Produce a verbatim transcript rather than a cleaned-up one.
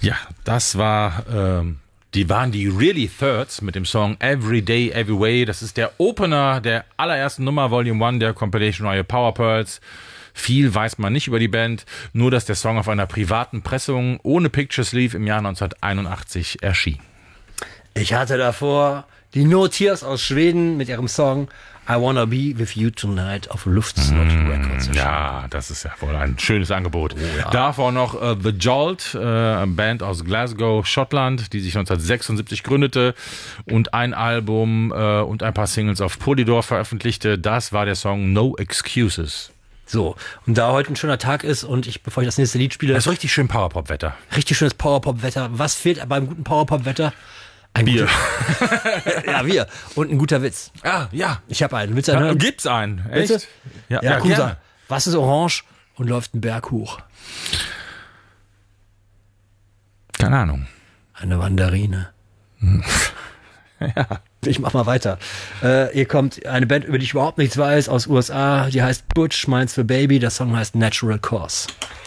Ja, das war, ähm, die waren die Really Thirds mit dem Song Every Day, Every Way. Das ist der Opener der allerersten Nummer, Volume eins der Compilation-Reihe Power Pearls. Viel weiß man nicht über die Band, nur dass der Song auf einer privaten Pressung ohne Pictures lief im Jahr neunzehnhunderteinundachtzig erschien. Ich hatte davor die No Tears aus Schweden mit ihrem Song I Wanna Be With You Tonight auf Luftslot mm, Records. Ja, das ist ja wohl ein schönes Angebot. Oh, ja. Davor noch uh, The Jolt, uh, eine Band aus Glasgow, Schottland, die sich neunzehnhundertsechsundsiebzig gründete und ein Album uh, und ein paar Singles auf Polydor veröffentlichte. Das war der Song No Excuses. So, und da heute ein schöner Tag ist und ich, bevor ich das nächste Lied spiele... Das ist richtig schön Powerpop-Wetter. Richtig schönes Powerpop-Wetter. Was fehlt beim guten Powerpop-Wetter? Ein Bier. Guter, ja, Bier. Und ein guter Witz. Ah, ja. Ich habe einen. Willst du einen hören? Gibt's einen? Echt? Willst du? Ja, ja, ja, komm, gerne. sag, was ist orange und läuft einen Berg hoch? Keine Ahnung. Eine Mandarine. Ja. Ich mach mal weiter. Äh, hier kommt eine Band, über die ich überhaupt nichts weiß, aus U S A. Die heißt Butch, Minds for Baby. Der Song heißt Natural Course.